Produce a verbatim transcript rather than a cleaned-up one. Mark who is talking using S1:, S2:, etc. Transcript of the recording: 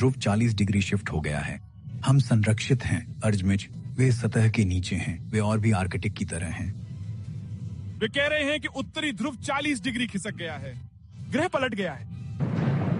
S1: ध्रुव चालीस degree shift हो गया है। हम संरक्षित हैं अर्जमिज, वे सतह के नीचे हैं, वे और भी आर्कटिक की तरह हैं।
S2: वे कह रहे हैं कि उत्तरी ध्रुव चालीस डिग्री खिसक गया है, ग्रह पलट गया है।